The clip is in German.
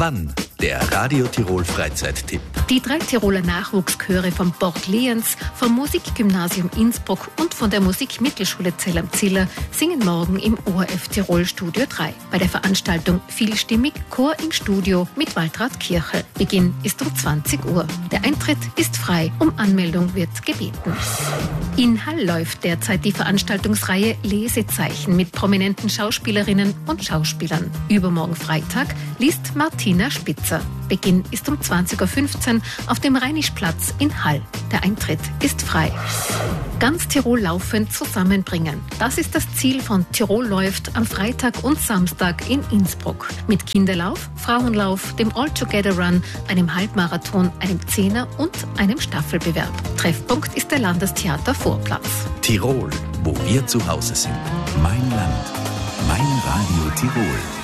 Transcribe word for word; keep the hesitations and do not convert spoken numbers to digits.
Wann? Der Radio Tirol Freizeittipp. Die drei Tiroler Nachwuchschöre vom Bord Liens, vom Musikgymnasium Innsbruck und von der Musikmittelschule Zell am Ziller singen morgen im O R F Tirol Studio drei. Bei der Veranstaltung Vielstimmig Chor im Studio mit Waltraud Kirchel. Beginn ist um zwanzig Uhr. Der Eintritt ist frei, um Anmeldung wird gebeten. In Hall läuft derzeit die Veranstaltungsreihe Lesezeichen mit prominenten Schauspielerinnen und Schauspielern. Übermorgen Freitag liest Martina Spitzer. Beginn ist um zwanzig Uhr fünfzehn auf dem Rheinischplatz in Hall. Der Eintritt ist frei. Ganz Tirol laufend zusammenbringen. Das ist das Ziel von Tirol läuft am Freitag und Samstag in Innsbruck. Mit Kinderlauf, Frauenlauf, dem All-Together Run, einem Halbmarathon, einem Zehner und einem Staffelbewerb. Treffpunkt ist der Landestheater Vorplatz. Tirol, wo wir zu Hause sind. Mein Land, mein Radio Tirol.